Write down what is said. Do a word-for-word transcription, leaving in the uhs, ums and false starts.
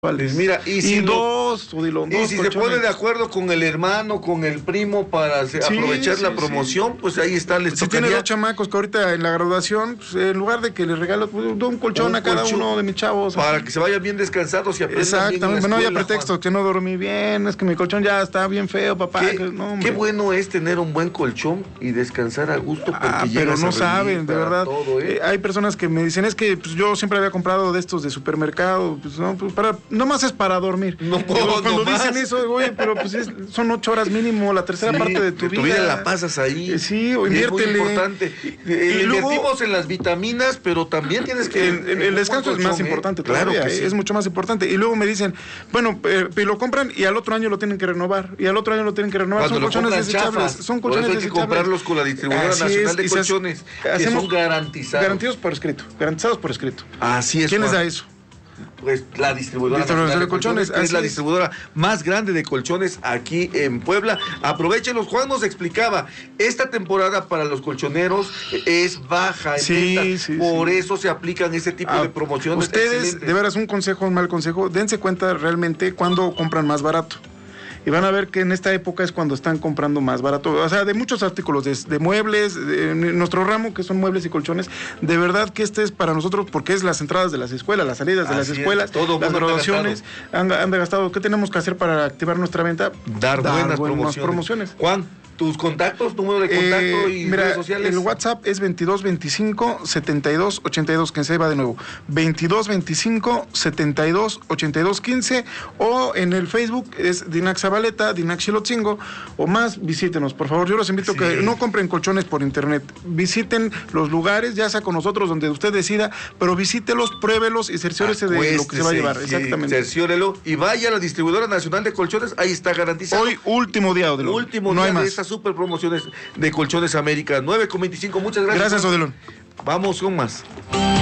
Vale. Mira, y si, y lo, dos, Odilon, y dos si colchones. se pone de acuerdo con el hermano, con el primo para sí, aprovechar sí, la promoción, sí. Pues ahí está, les si tocaría. tiene dos chamacos que ahorita en la graduación, pues, en lugar de que les regalo pues, un colchón un a cada colchón, uno de mis chavos. Para así. Que se vayan bien descansados y aprendan Exactamente, bien en la escuela, no haya pretexto, Juan. Que no dormí bien, es que mi colchón ya está bien feo, papá. Qué, que, no, qué bueno es tener un buen colchón y descansar a gusto porque ah, pero no saben, de verdad. Todo, ¿eh? Eh, hay personas que me dicen, es que pues, yo siempre había comprado de estos de supermercado, pues no, pues para, nomás es para dormir. No puedo. Cuando no dicen más. eso, oye, pero pues es, son ocho horas mínimo, la tercera sí, parte de tu de vida. Tu vida la pasas ahí. Eh, sí, o inviértele. Es muy importante. Y, y invertimos luego, en las vitaminas, pero también tienes que... El, el, el descanso es más eh. importante todavía, claro que sí. Es mucho más importante. Y luego me dicen, bueno, eh, lo compran y al otro año lo tienen que renovar. Y al otro año lo tienen que renovar. Cuando son colchones desechables. Chafas, son colchones Por eso hay que comprarlos con la Distribuidora Así Nacional es, de Colchones, que hacemos son garantizados. Garantizados por escrito, garantizados por escrito. Así es. ¿Quién les da eso? Pues la distribuidora nacional de colchones, colchones que es la distribuidora más grande de colchones aquí en Puebla. Aprovechenlos. Juan nos explicaba, esta temporada para los colchoneros es baja en sí, venta, sí, por sí. eso se aplican ese tipo ah, de promociones. Ustedes, excelentes. De veras, un consejo, un mal consejo, dense cuenta realmente cuando compran más barato. Y van a ver que en esta época es cuando están comprando más barato, o sea, de muchos artículos, de, de muebles, de, de nuestro ramo, que son muebles y colchones, de verdad que este es para nosotros, porque es las entradas de las escuelas, las salidas de Así las escuelas, es, todo las graduaciones, han, han gastado. ¿Qué tenemos que hacer para activar nuestra venta? Dar, Dar buenas, buenas promociones. promociones. Juan, tus contactos, número de contacto eh, y mira, redes sociales. El WhatsApp es veintidós veinticinco setenta y dos ochenta y dos quince, va de nuevo, veintidós veinticinco setenta y dos ochenta y dos quince, o en el Facebook es Dinac Zabaleta, Dinac Xilotzingo, o más, visítenos, por favor. Yo los invito a sí. que no compren colchones por internet, visiten los lugares, ya sea con nosotros, donde usted decida, pero visítelos, pruébelos y cerciórese de lo que se va a llevar. Sí, exactamente. Cerciórelo y vaya a la Distribuidora Nacional de Colchones, ahí está garantizado. Hoy, último día, Odilon. Último no día hay más. de estas super promociones de Colchones América. nueve con veinticinco, muchas gracias. Gracias, Odilon. Vamos con más.